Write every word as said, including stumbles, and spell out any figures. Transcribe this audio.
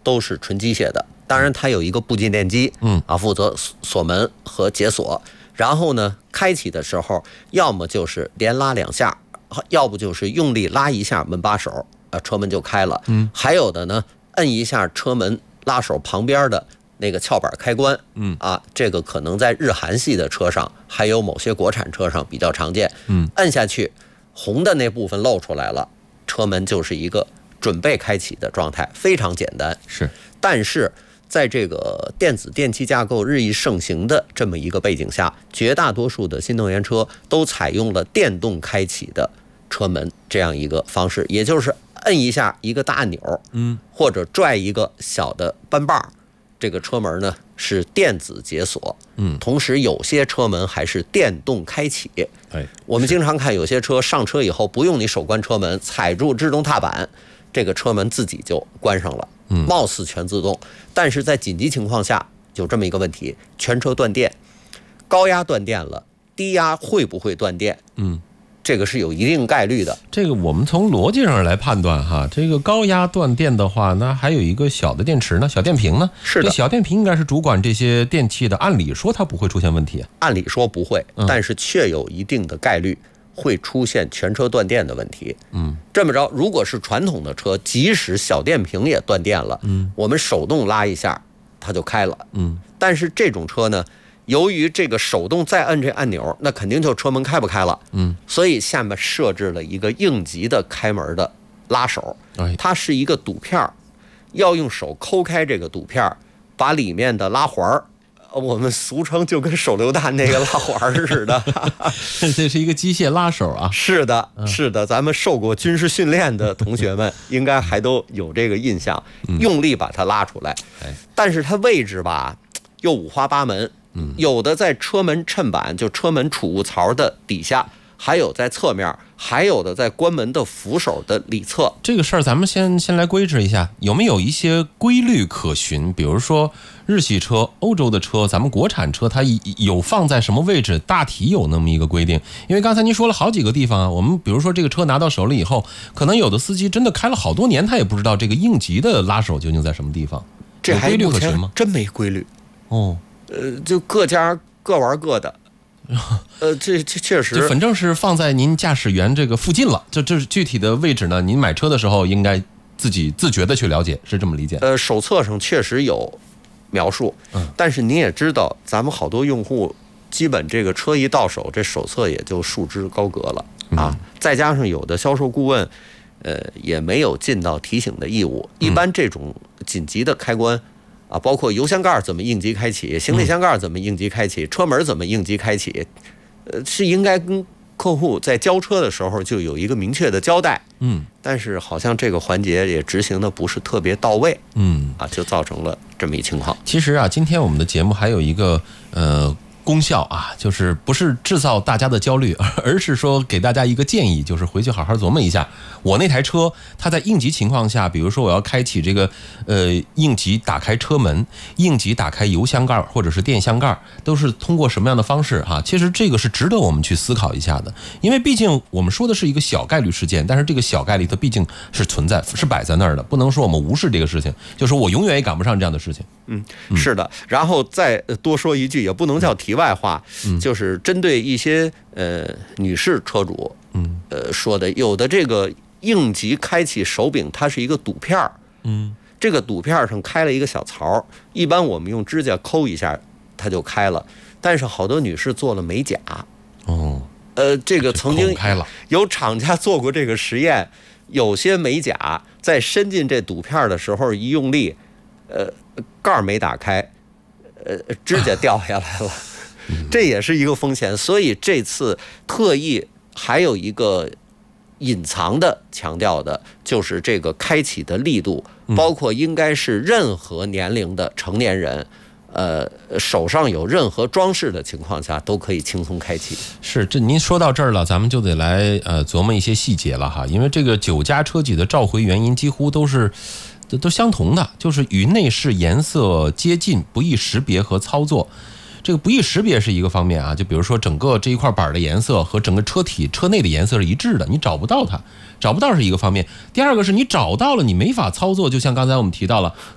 都是纯机械的，当然它有一个步进电机，嗯啊，负责锁门和解锁。然后呢，开启的时候要么就是连拉两下，要不就是用力拉一下门把手，呃，车门就开了。嗯，还有的呢，摁一下车门拉手旁边的那个撬板开关。嗯啊，这个可能在日韩系的车上，还有某些国产车上比较常见。嗯，摁下去，红的那部分露出来了，车门就是一个准备开启的状态，非常简单。 是， 但是在这个电子电气架构日益盛行的这么一个背景下，绝大多数的新能源车都采用了电动开启的车门这样一个方式，也就是摁一下一个大按钮，嗯，或者拽一个小的扳把，这个车门呢是电子解锁，嗯，同时有些车门还是电动开启。哎，我们经常看有些车上车以后不用你手关车门，踩住制动踏板，这个车门自己就关上了。貌似全自动，但是在紧急情况下有这么一个问题，全车断电，高压断电了，低压会不会断电？嗯，这个是有一定概率的。 这个我们从逻辑上来判断哈，这个高压断电的话，那还有一个小的电池呢，小电瓶呢？ 是的， 这小电瓶应该是主管这些电器的，按理说它不会出现问题。 按理说不会，嗯、但是却有一定的概率会出现全车断电的问题。嗯，这么着，如果是传统的车，即使小电瓶也断电了，嗯，我们手动拉一下，它就开了。嗯，但是这种车呢，由于这个手动再摁这按钮，那肯定就车门开不开了。嗯，所以下面设置了一个应急的开门的拉手，它是一个赌片，要用手抠开这个赌片，把里面的拉环，我们俗称就跟手榴弹那个拉环似的。 这是一个机械拉手啊。 是的，是的，咱们受过军事训练的同学们应该还都有这个印象，用力把它拉出来。但是它位置吧又五花八门，有的在车门衬板，就车门储物槽的底下，还有在侧面，还有的在关门的扶手的里侧。 这个事儿咱们先先来规制一下，有没有一些规律可循？比如说日系车、欧洲的车，咱们国产车它有放在什么位置，大体有那么一个规定。因为刚才您说了好几个地方啊，我们比如说这个车拿到手了以后，可能有的司机真的开了好多年，他也不知道这个应急的拉手究竟在什么地方。 这还规律可循吗？ 真没规律哦， 呃，就各家各玩各的。呃，这这确实， 反正是放在您驾驶员这个附近了。这这具体的位置呢，您买车的时候应该自己自觉的去了解，是这么理解？ 呃，手册上确实有描述，嗯，但是您也知道，咱们好多用户基本这个车一到手，这手册也就束之高阁了啊。嗯、再加上有的销售顾问，呃，也没有尽到提醒的义务。一般这种紧急的开关。啊，包括油箱盖怎么应急开启，行李箱盖怎么应急开启，车门怎么应急开启，呃，是应该跟客户在交车的时候就有一个明确的交代。嗯，但是好像这个环节也执行的不是特别到位。嗯，啊，就造成了这么一情况。 其实啊，今天我们的节目还有一个呃。功效啊，就是不是制造大家的焦虑，而是说给大家一个建议，就是回去好好琢磨一下，我那台车它在应急情况下，比如说我要开启这个呃应急打开车门，应急打开油箱盖或者是电箱盖，都是通过什么样的方式啊？其实这个是值得我们去思考一下的，因为毕竟我们说的是一个小概率事件，但是这个小概率它毕竟是存在，是摆在那儿的，不能说我们无视这个事情，就是我永远也赶不上这样的事情。 嗯，是的。然后再多说一句，也不能叫题外话，嗯、就是针对一些呃女士车主，嗯，呃说的，有的这个应急开启手柄，它是一个赌片儿，嗯，这个赌片上开了一个小槽，一般我们用指甲抠一下，它就开了。但是好多女士做了美甲，哦，呃，这个曾经有厂家做过这个实验，有些美甲在伸进这赌片的时候一用力，呃，盖儿没打开，呃，指甲掉下来了，这也是一个风险。所以这次特意还有一个隐藏的强调的，就是这个开启的力度，包括应该是任何年龄的成年人。呃，手上有任何装饰的情况下，都可以轻松开启。 是，这您说到这儿了，咱们就得来呃琢磨一些细节了哈，因为这个九家车企的召回原因几乎都是都都相同的，就是与内饰颜色接近，不易识别和操作。这个不易识别是一个方面啊，就比如说整个这一块板的颜色和整个车体车内的颜色是一致的，你找不到它，找不到是一个方面。第二个是你找到了，你没法操作，就像刚才我们提到了，